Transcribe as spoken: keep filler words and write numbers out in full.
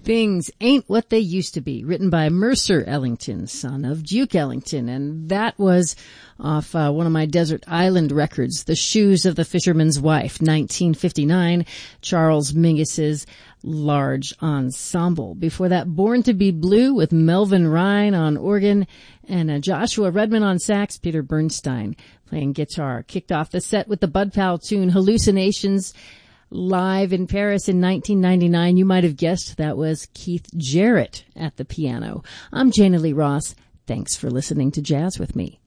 Things Ain't What They Used to Be, written by Mercer Ellington, son of Duke Ellington. And that was off uh, one of my Desert Island records, The Shoes of the Fisherman's Wife, nineteen fifty-nine, Charles Mingus's Large Ensemble. Before that, Born to Be Blue with Melvin Ryan on organ and uh, Joshua Redman on sax, Peter Bernstein playing guitar. Kicked off the set with the Bud Powell tune Hallucinations, live in Paris in nineteen ninety-nine. You might have guessed that was Keith Jarrett at the piano. I'm Jana Lee Ross. Thanks for listening to Jazz with Me.